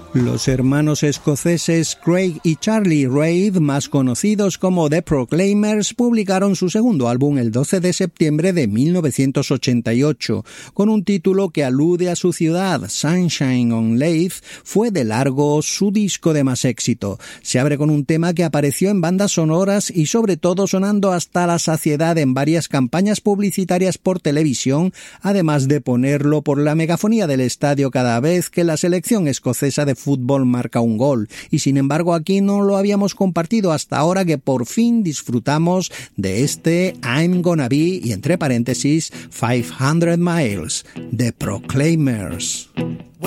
Los hermanos escoceses Craig y Charlie Reid, más conocidos como The Proclaimers, publicaron su segundo álbum el 12 de septiembre de 1988, con un título que alude a su ciudad. Sunshine on Leith fue de largo su disco de más éxito. Se abre con un tema que apareció en bandas sonoras y sobre todo sonando hasta la saciedad en varias campañas publicitarias por televisión, además de ponerlo por la megafonía del estadio cada vez que la selección escocesa de fútbol marca un gol, y sin embargo aquí no lo habíamos compartido hasta ahora que por fin disfrutamos de este I'm Gonna Be y entre paréntesis 500 Miles, The Proclaimers.